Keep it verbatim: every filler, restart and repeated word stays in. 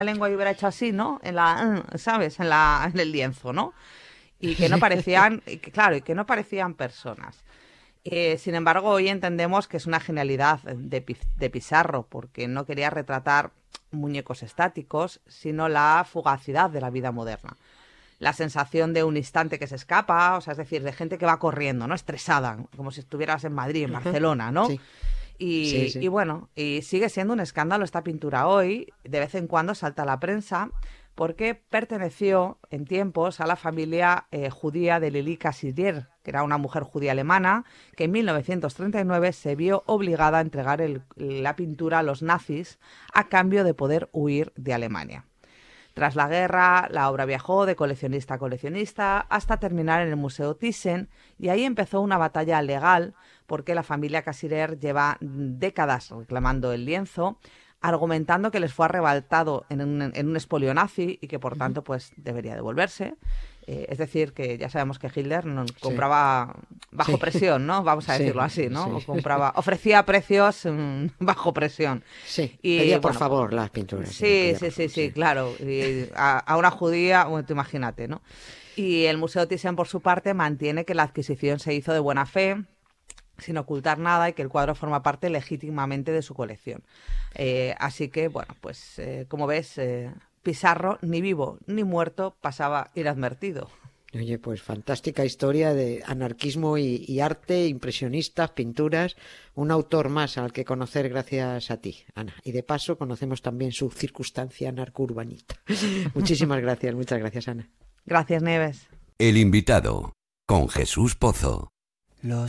la lengua y hubiera hecho así, ¿no? En la, ¿sabes? En la, en el lienzo, ¿no? Y que no parecían, y que, claro, y que no parecían personas. Eh, sin embargo, hoy entendemos que es una genialidad de, Pi- de Pizarro, porque no quería retratar muñecos estáticos, sino la fugacidad de la vida moderna. La sensación de un instante que se escapa, o sea, es decir, de gente que va corriendo, ¿no? Estresada, como si estuvieras en Madrid, en Ajá. Barcelona, ¿no? Sí, sí, Y, y sí. bueno, y sigue siendo un escándalo esta pintura hoy, de vez en cuando salta a la prensa, porque perteneció en tiempos a la familia eh, judía de Lili Cassirer, que era una mujer judía alemana, que en mil novecientos treinta y nueve se vio obligada a entregar el- la pintura a los nazis a cambio de poder huir de Alemania. Tras la guerra, la obra viajó de coleccionista a coleccionista hasta terminar en el Museo Thyssen, y ahí empezó una batalla legal porque la familia Casirer lleva décadas reclamando el lienzo, argumentando que les fue arrebatado en un, en un expolio nazi y que por Ujú. tanto pues debería devolverse. Eh, es decir, que ya sabemos que Hitler no Sí, compraba bajo sí, presión, ¿no? Vamos a decirlo sí, así, ¿no? sí. O compraba, ofrecía precios mm, bajo presión. Sí, Y pedía por bueno, favor las pinturas, sí, sí, pedía sí, por sí, favor, sí, sí. claro. Y a, a una judía, bueno, tú imagínate, ¿no? Y el Museo Thyssen, por su parte, mantiene que la adquisición se hizo de buena fe, sin ocultar nada, y que el cuadro forma parte legítimamente de su colección. Eh, así que, bueno, pues eh, como ves, eh, Pizarro, ni vivo ni muerto, pasaba inadvertido. Oye, pues fantástica historia de anarquismo y, y arte, impresionistas, pinturas, un autor más al que conocer gracias a ti, Ana. Y de paso conocemos también su circunstancia anarcourbanita. Muchísimas gracias, muchas gracias, Ana. Gracias, Nieves. El invitado, con Jesús Pozo. Los